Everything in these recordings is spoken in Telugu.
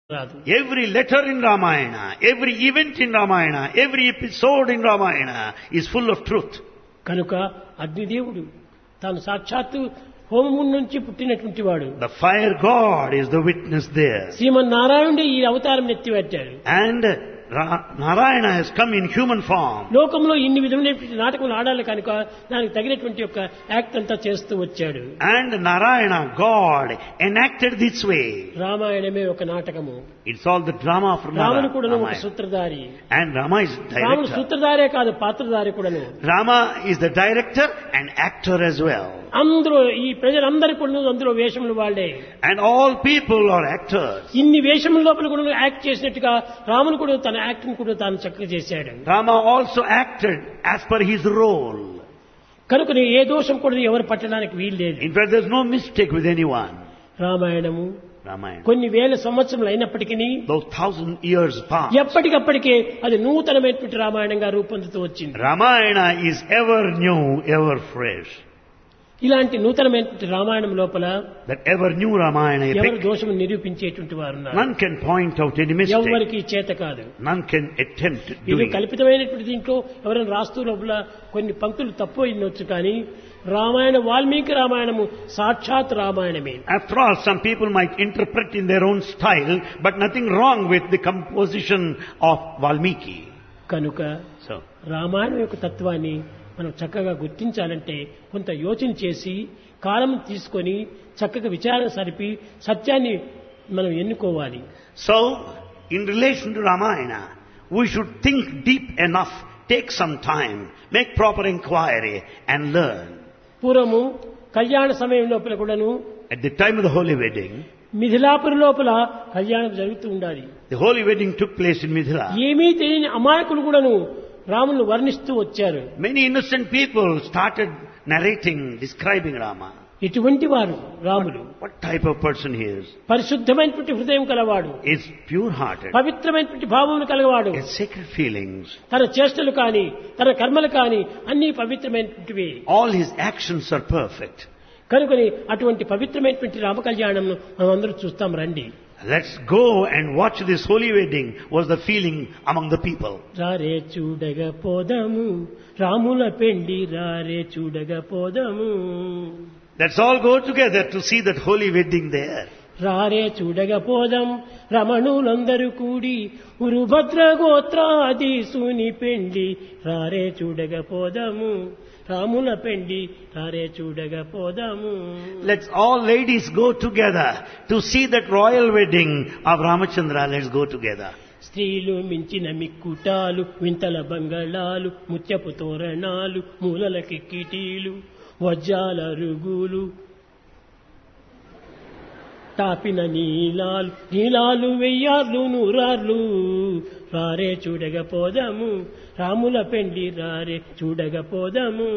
రాదు. Every letter in Ramayana, every event in Ramayana, every episode in Ramayana is full of truth. కనుక అగ్నిదేవుడు తాను సాక్షాత్తు హోమం నుంచి పుట్టినటువంటి వాడు. The fire god is the witness there. శ్రీమన్నారాయణుడే ఈ అవతారం ఎత్తిపెట్టాడు. And Narayana has come in human form. లోకంలో ఇన్ని విధమైనటువంటి నాటకములు ఆడాలి కనుక దానికి తగినటువంటి యొక్క యాక్ట్ అంతా చేస్తూ వచ్చాడు. And Narayana, God, enacted this way. రామాయణమే ఒక నాటకము. It's all the drama of రాముడు కూడా ఒక Ramayana. సూత్రధారి. And Rama is రాముడు director. సూత్రధారే కాదు పాత్రధారి కూడాను. Rama is the director and actor as well. అందరూ ఈ ప్రజలందరూ కూడా అందులో వేషములు వాళ్ళే. And all people are actors. ఇన్ని వేషముల లోపల కూడా యాక్ట్ చేసినట్టుగా రాముడు కూడా తన యాక్టింగ్ కూడా తాను చక్కగా చేశాడు. Rama also acted as per his role. కనుక ఏ దోషం కూడా ఎవరు పట్టడానికి వీలు లేదు. In fact, there's no mistake with anyone. Ramayanamu Ramayana. కొన్ని వేల సంవత్సరములు అయినప్పటికీ Those 1000 years past. ఎప్పటికప్పటికే అది నూతనమైనటువంటి రామాయణంగా రూపొందుతూ వచ్చింది. Ramayana is ever new, ever fresh. ఇలాంటి నూతనమైనటువంటి రామాయణం లోపల That ever new Ramayana ఎవరు epic, దోషము నిరూపించేటువంటి వారు ఉన్నారు. none can point out any mistake. ఎవరికి చేత కాదు. None can attempt ఇది doing it. కల్పితమైనటువంటి దీంట్లో ఎవరైనా రాస్తూ లోపల కొన్ని పంక్తులు తప్పు అయినొచ్చు కానీ రామాయణ వాల్మీకి రామాయణము సాక్షాత్ రామాయణమే. After all, some people might interpret in their own style, but nothing wrong with the composition of Valmiki. కనుక So, రామాయణం యొక్క తత్వాన్ని మనం చక్కగా గుర్తించాలంటే కొంత యోచన చేసి కాలం తీసుకొని చక్కగా విచారణ సరిపి సత్యాన్ని మనం ఎన్నుకోవాలి. so in relation to Ramayana, we should think deep enough, take some time, make proper inquiry and learn. పూర్వము కళ్యాణ సమయం లోపల కూడాను At the time of the holy wedding, Mithilapuri లోపల కళ్యాణం జరుగుతూ ఉండాలి. the holy wedding took place in Mithila. ఏమీ తెలియని అమాయకులు కూడాను రామును వర్ణిస్తూ వచ్చారు. Many innocent people started narrating, describing Rama. ఇటువంటి వారు Ramulu What type of person he is? పరిశుద్ధమైనటువంటి హృదయం కలవాడు, Is pure-hearted, పవిత్రమైనటువంటి భావములు కలవాడు, has sacred feelings. తన చేష్టలు కాని తన కర్మలు కాని అన్ని పవిత్రమైనటువంటివి. All his actions are perfect. కనుకొని అటువంటి పవిత్రమైనటువంటి రామ కళ్యాణం మనం అందరూ చూస్తాం రండి. Let's go and watch this holy wedding, was the feeling among the people. రారే చూడగ పోదము రాముల పెండి రారే చూడగ పోదము. Let's all go together to see that holy wedding there. రారే చూడగ పోదం రమణులందరూ కూడి ఉరుభద్ర గోత్రాధీసుని పెండి రారే చూడగ పోదము రాముల పెండి రారే చూడగ పోదము. Let's all ladies go together to see that royal wedding of Ramachandra. Let's go together. స్త్రీలు మించిన మిక్కుటాలు వింతల బంగళాలు ముత్యపు తోరణాలు మూలల కిక్కిటీలు వజ్రాల రుగులు తాపిన నీలాలు నీలాలు వెయ్యార్లు నూరార్లు రారే చూడగ పోదము రాముల పెండి రారే చూడగ పోదము.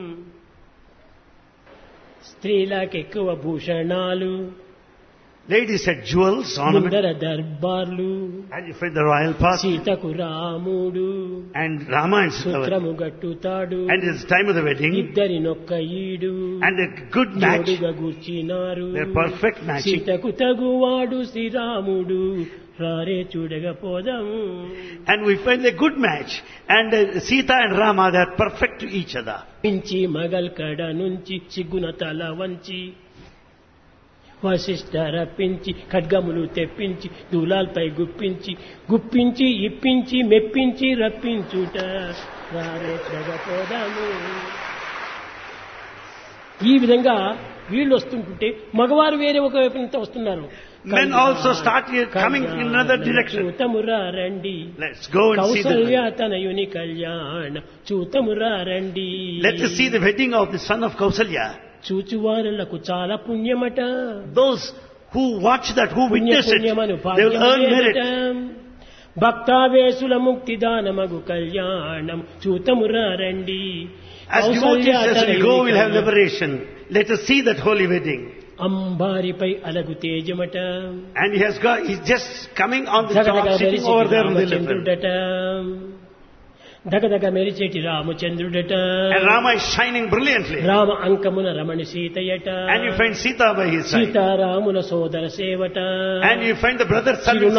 స్త్రీలకెక్కువ భూషణాలు Ladies had jewels, ornaments, ముందర దర్బార్లు and you find the royal path. సీతకు రాముడు And Rama and Sita. సూత్రము గట్టుతాడు And it's time of the wedding. ఇద్దరి నొక్క ఈడు And a good match. జోడుగా కూర్చినారు They're perfect matching. సీతకు తగువాడు శ్రీరాముడు రారే చూడగ పోదాము. And we find a good match. And Sita and Rama, they're perfect to each other. పించి Magal కడ నుంచి సిగ్గున తల వంచి వశిష్ఠ రప్పించి ఖడ్గములు తెప్పించి దూలాల్పై గుప్పించి గుప్పించి ఇప్పించి మెప్పించి రప్పించుట రారే చూడగ పోదాము. ఈ విధంగా వీళ్ళు వస్తుంటుంటే మగవారు వేరే ఒక వైపు నుంచి వస్తున్నారు. Men also start coming in another direction. చూతమురా రండి Let's go and see Kaushalya the... తనయుని కళ్యాణ చూతమురా రండి. Let us see the wedding of the son of Kausalya. చూచువారులకు చాలా పుణ్యమట. Those who watch that, who witness it, పుణ్యమను they will earn merit. భక్తావేశుల ముక్తిదానమగు కళ్యాణం చూతమురా రండి. As devotees, as we go, we'll have liberation. Let us see that holy wedding. అంబారిపై అలగు తేజమట. And he's just coming on the top, sitting over there on the elephant. దగదగ మెరిచేటి రామచంద్రుడట. And Rama is shining brilliantly. Rama అంకమున Ramani సీతయట. And you find Sita by his side. సీతారాముల సోదర సేవట. And you find the brother son